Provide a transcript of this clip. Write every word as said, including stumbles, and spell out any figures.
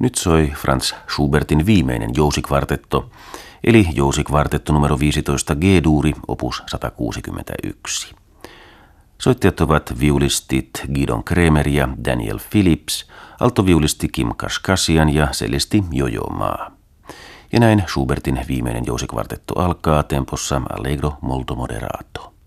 Nyt soi Franz Schubertin viimeinen jousikvartetto, eli jousikvartetto numero viisitoista G-duuri, opus sata kuusikymmentäyksi. Soittajat ovat viulistit Gidon Kremer ja Daniel Phillips, altoviulisti Kim Kashkashian ja cellisti Jojo Ma. Ja näin Schubertin viimeinen jousikvartetto alkaa tempossa allegro molto moderato.